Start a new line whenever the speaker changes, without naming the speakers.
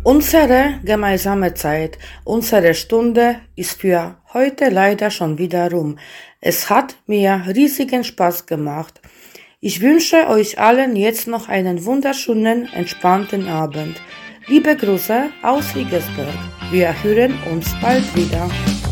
Unsere gemeinsame Zeit, unsere Stunde ist für heute leider schon wieder rum. Es hat mir riesigen Spaß gemacht. Ich wünsche euch allen jetzt noch einen wunderschönen, entspannten Abend. Liebe Grüße aus Regensburg. Wir hören uns bald wieder.